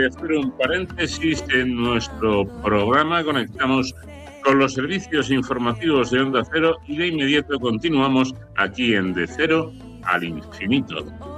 hacer un paréntesis en nuestro programa. Conectamos con los servicios informativos de Onda Cero y de inmediato continuamos aquí en De Cero al Infinito.